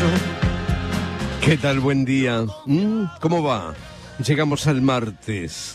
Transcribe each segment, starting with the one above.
¿Qué tal? Buen día. ¿Cómo va? Llegamos al martes.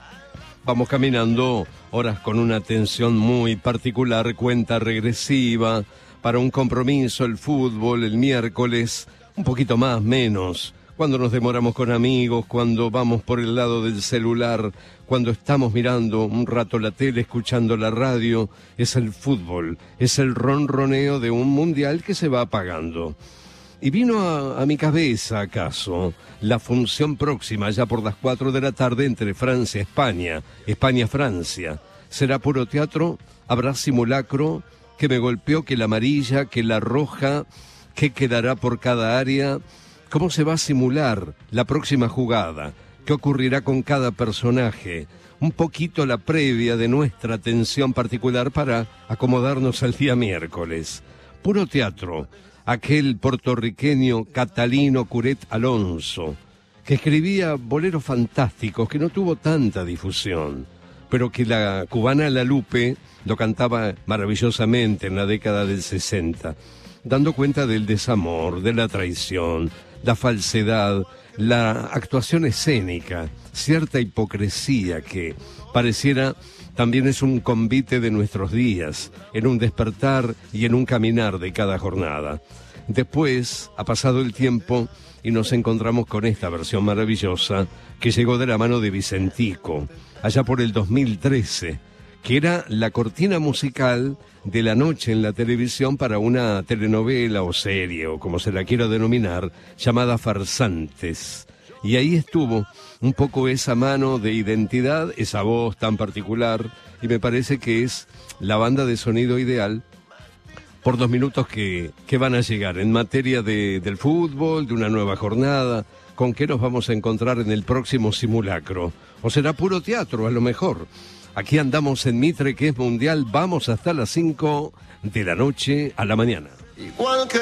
Vamos caminando horas con una tensión muy particular, cuenta regresiva para un compromiso, el fútbol, el miércoles, un poquito más, menos. Cuando nos demoramos con amigos, cuando vamos por el lado del celular, cuando estamos mirando un rato la tele, escuchando la radio, es el fútbol, es el ronroneo de un mundial que se va apagando. Y vino a mi cabeza, acaso, la función próxima, ya por las 4 de la tarde, entre Francia y España, España-Francia. ¿Será puro teatro? ¿Habrá simulacro? ¿Que me golpeó? ¿Que la amarilla? ¿Que la roja? ¿Qué quedará por cada área? ¿Cómo se va a simular la próxima jugada? ¿Qué ocurrirá con cada personaje? Un poquito la previa de nuestra atención particular para acomodarnos al día miércoles. Puro teatro. Aquel puertorriqueño Catalino Curet Alonso, que escribía boleros fantásticos que no tuvo tanta difusión, pero que la cubana La Lupe lo cantaba maravillosamente en la década del 60, dando cuenta del desamor, de la traición, la falsedad, la actuación escénica, cierta hipocresía que pareciera también es un convite de nuestros días, en un despertar y en un caminar de cada jornada. Después ha pasado el tiempo y nos encontramos con esta versión maravillosa que llegó de la mano de Vicentico, allá por el 2013, que era la cortina musical de la noche en la televisión para una telenovela o serie, o como se la quiera denominar, llamada Farsantes. Y ahí estuvo un poco esa mano de identidad, esa voz tan particular, y me parece que es la banda de sonido ideal por 2 minutos que van a llegar en materia del fútbol, de una nueva jornada. ¿Con qué nos vamos a encontrar en el próximo simulacro? ¿O será puro teatro, a lo mejor? Aquí andamos en Mitre, que es mundial. Vamos hasta las 5 de la noche a la mañana. Igual que